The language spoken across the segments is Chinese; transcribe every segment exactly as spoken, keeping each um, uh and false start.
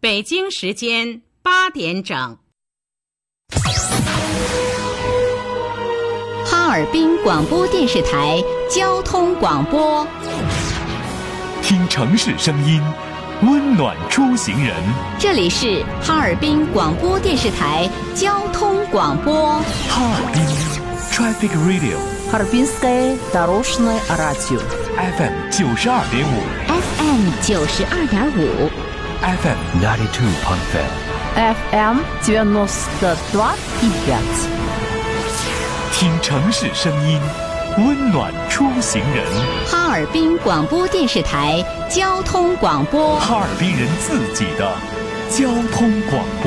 北京时间八点整。 哈尔滨广播电视台交通广播， 听城市声音，温暖出行人。 这里是哈尔滨广播电视台交通广播。 哈尔滨 Traffic Radio， Харбинское дорожное радио F M 九十二点五 F M 九十二点五 F M ninety two point five F M девяносто два и пять。 听城市声音，温暖出行人。 哈尔滨广播电视台交通广播， 哈尔滨人自己的交通广播。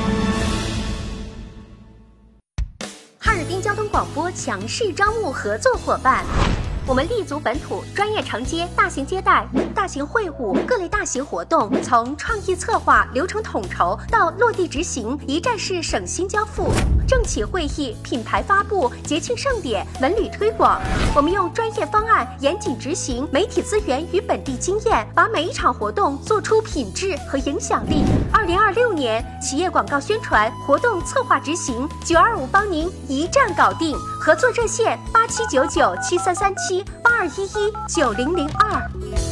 哈尔滨交通广播强势招募合作伙伴。我们立足本土，专业承接大型接待、大型会晤、各类大型活动，从创意策划、流程统筹到落地执行，一站式省心交付。政企会议、品牌发布、节庆盛典、文旅推广，我们用专业方案严谨执行，媒体资源与本地经验，把每一场活动做出品质和影响力。二零二六年企业广告宣传活动策划执行，九二五帮您一站搞定。合作热线八七九九七三三七八二一一九零零二。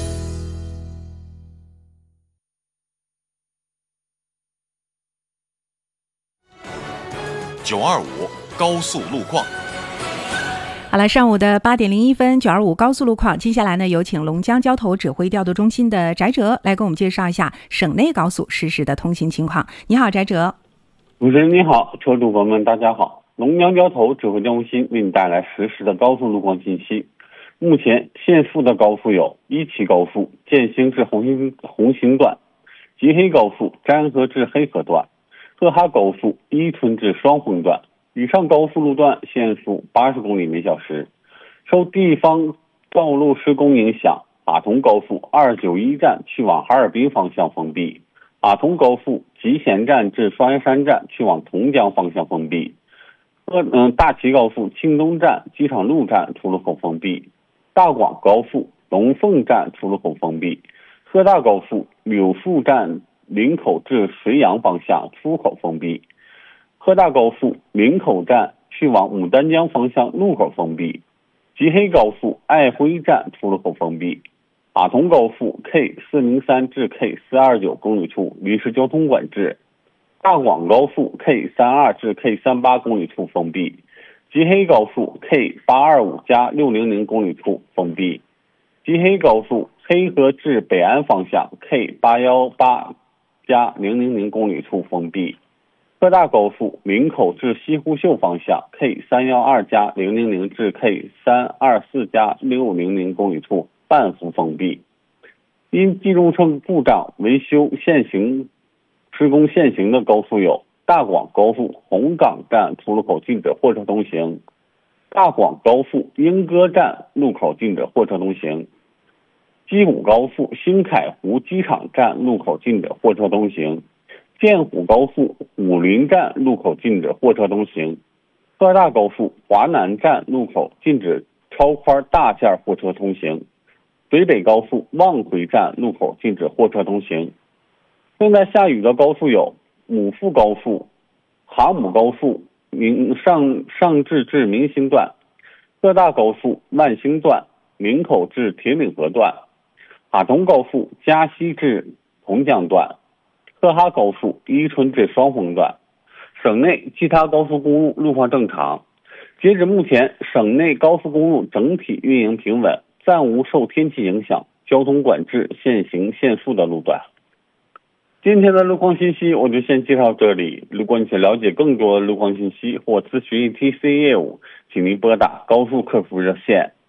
九二五高速路况。 好了，上午的八点零一分，九二五高速路况。接下来呢，有请龙江交投指挥调度中心的翟哲来给我们介绍一下省内高速实时的通行情况。你好，翟哲。 主持人你好，车主朋友们大家好。龙江交投指挥中心为你带来实时的高速路况信息。目前限速的高速有：一汽高速建兴至红星红星段，吉黑高速詹河至黑河段，赫哈高速伊春至双峰段。以上高速路段限速八十公里每小时。受地方道路施工影响，阿童高速二九一站去往哈尔滨方向封闭，阿童高速集贤站至双鸭山站去往同江方向封闭。嗯，大齐高速庆东站机场路站出入口封闭，大广高速龙凤站出入口封闭，赫大高速柳树站林口至绥阳方向出口封闭，赫大高速林口站去往牡丹江方向路口封闭，吉黑高速爱辉站出入口封闭，阿童高速 K 四零三至 K 四二九公里处临时交通管制，大广高速 K 三二至 K 三八公里处封闭，吉黑高速 K 八二五加六零零公里处封闭，吉黑高速黑河至北安方向 K 八一八加零零零公里处封闭，赫大高速林口至西湖秀方向 K 三一二加零零零至 K 三二四加六零零公里处半幅封闭。因机动车故障维修限行施工限行的高速有：大广高速红岗站出入口禁止货车通行，大广高速莺歌站路口禁止货车通行，鸡虎高速新凯湖机场站路口禁止货车通行，建虎高速虎林站路口禁止货车通行，赫大高速华南站路口禁止超宽大件货车通行，北北高速望奎站路口禁止货车通行。正在下雨的高速有：母富高速哈姆高速明上上至至明星段，赫大高速万兴段林口至铁岭河段，阿童高速嘉西至同江段，赫哈高速伊春至双峰段。省内其他高速公路路况正常。截止目前，省内高速公路整体运营平稳，暂无受天气影响、交通管制、限行限速的路段。今天的路况信息我就先介绍这里。如果你想了解更多的路况信息或咨询 E T C 业务，请您拨打高速客服热线